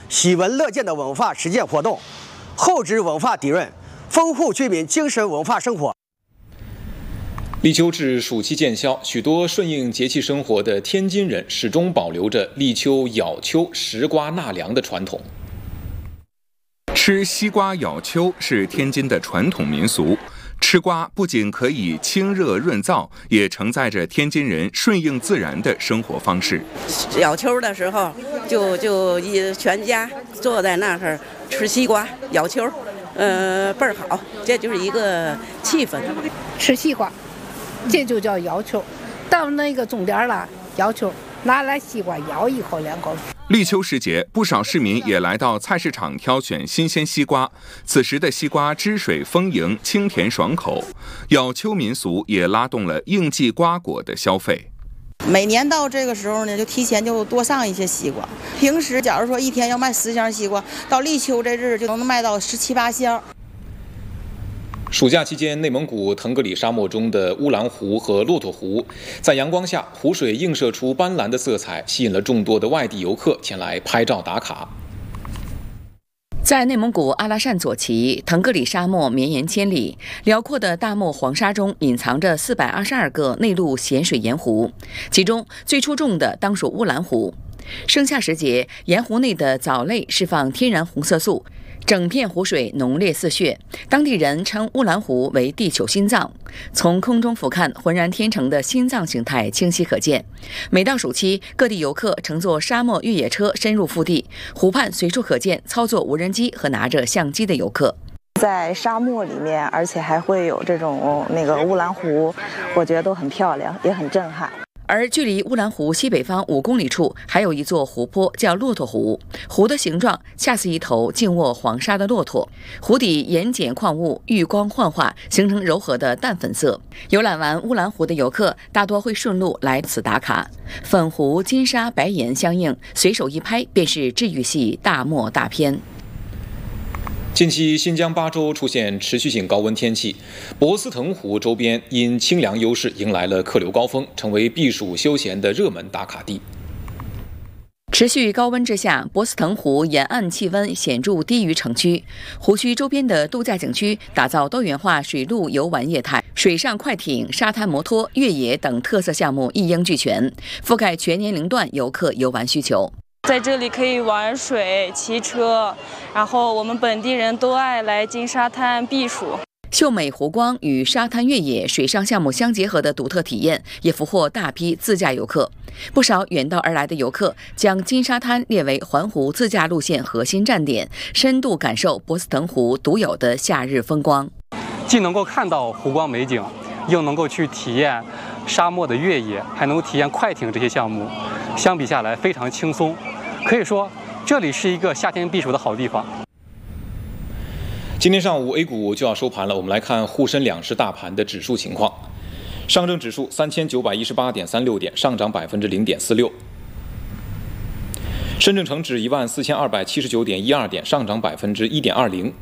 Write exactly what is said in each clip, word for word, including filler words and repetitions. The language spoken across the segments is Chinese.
喜闻乐见的文化实践活动，厚植文化底蕴，丰富居民精神文化生活。 立秋至暑期渐消，许多顺应节气生活的天津人始终保留着立秋咬秋、食瓜纳凉的传统。 吃西瓜咬秋是天津的传统民俗。吃瓜不仅可以清热润燥，也承载着天津人顺应自然的生活方式。 咬秋的时候，就就一全家坐在那儿吃西瓜咬秋，呃，倍儿好，这就是一个气氛。 吃西瓜，这就叫咬秋。到那个终点了，咬秋，拿来西瓜咬一口两口。 立秋时节，不少市民也来到菜市场挑选新鲜西瓜。此时的西瓜汁水丰盈，清甜爽口。咬秋民俗也拉动了应季瓜果的消费。 每年到这个时候呢，就提前就多上一些西瓜。平时假如说一天要卖十箱西瓜，到立秋这日就能卖到十七八箱。 暑假期间，内蒙古腾格里沙漠中的乌兰湖和骆驼湖，在阳光下，湖水映射出斑斓的色彩，吸引了众多的外地游客前来拍照打卡。 在内蒙古阿拉善左旗，腾格里沙漠绵延千里，辽阔的大漠黄沙中隐藏着四百二十二个内陆咸水盐湖，其中最出众的当属乌兰湖。盛夏时节，盐湖内的藻类释放天然红色素，整片湖水浓烈似血，当地人称乌兰湖为地球心脏。从空中俯瞰，浑然天成的心脏形态清晰可见。每到暑期，各地游客乘坐沙漠越野车深入腹地，湖畔随处可见操作无人机和拿着相机的游客。 在沙漠里面，而且还会有这种那个乌兰湖，我觉得都很漂亮，也很震撼。 而距离乌兰湖西北方五公里处，还有一座湖泊叫骆驼湖。湖的形状恰似一头静卧黄沙的骆驼，湖底盐碱矿物遇光幻化，形成柔和的淡粉色。游览完乌兰湖的游客大多会顺路来此打卡。粉湖、金沙、白盐相映，随手一拍便是治愈系大漠大片。 近期，新疆巴州出现持续性高温天气，博斯腾湖周边因清凉优势迎来了客流高峰，成为避暑休闲的热门打卡地。 持续高温之下，博斯腾湖沿岸气温显著低于城区，湖区周边的度假景区打造多元化水陆游玩业态，水上快艇、沙滩摩托、越野等特色项目一应俱全，覆盖全年龄段游客游玩需求。 在这里可以玩水、骑车，然后我们本地人都爱来金沙滩避暑。 秀美湖光与沙滩越野、水上项目相结合的独特体验，也俘获大批自驾游客。不少远道而来的游客将金沙滩列为环湖自驾路线核心站点，深度感受博斯腾湖独有的夏日风光。 既能够看到湖光美景，又能够去体验沙漠的越野，还能够体验快艇这些项目，相比下来非常轻松。可以说，这里是一个夏天避暑的好地方。 今天上午 A 股就要收盘了，我们来看沪深两市大盘的指数情况。上证指数三千九百一十八点三六点，上涨百分之零点四六；深证成指一万四千二百七十九点一二点，上涨百分之一点二零；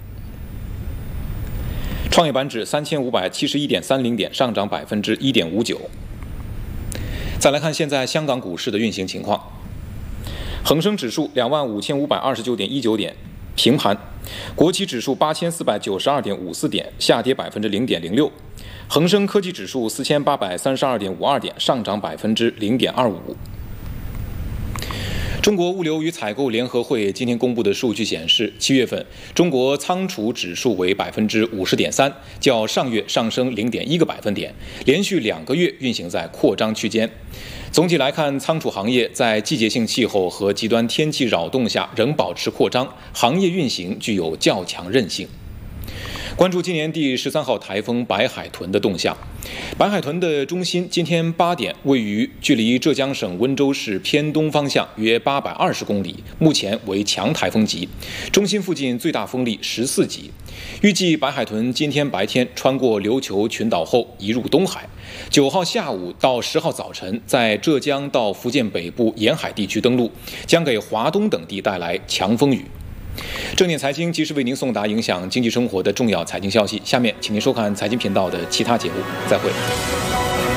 创业板指三千五百七十一点三零点，上涨百分之一点五九。再来看现在香港股市的运行情况。恒生指数两万五千五百二十九点一九点，平盘；国企指数八千四百九十二点五四点，下跌百分之零点零六；恒生科技指数四千八百三十二点五二点，上涨百分之零点二五。中国物流与采购联合会今天公布的数据显示，七月份中国仓储指数为百分之五十点三，较上月上升零点一个百分点，连续两个月运行在扩张区间。总体来看，仓储行业在季节性气候和极端天气扰动下仍保持扩张，行业运行具有较强韧性。关注今年第十三号台风白海豚的动向。白海豚的中心今天八点位于距离浙江省温州市偏东方向约八百二十公里，目前为强台风级，中心附近最大风力十四级。预计白海豚今天白天穿过琉球群岛后移入东海，九号下午到十号早晨在浙江到福建北部沿海地区登陆，将给华东等地带来强风雨。正点财经及时为您送达影响经济生活的重要财经消息。下面，请您收看财经频道的其他节目。再会。